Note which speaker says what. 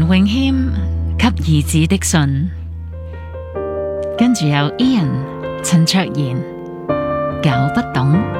Speaker 1: 詠謙給兒子的信，跟住有 Ian 陳卓賢搞不懂。